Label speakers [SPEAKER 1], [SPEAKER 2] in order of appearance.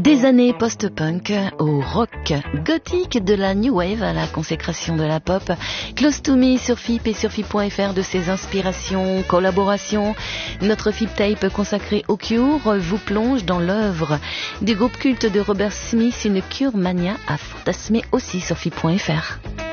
[SPEAKER 1] Des années post-punk au rock gothique, de la new wave à la consécration de la pop. Close to Me sur FIP et sur FIP.fr, de ses inspirations, collaborations. Notre FIP Tape consacré au Cure vous plonge dans l'œuvre du groupe culte de Robert Smith, une Cure mania à fantasmer aussi sur FIP.fr.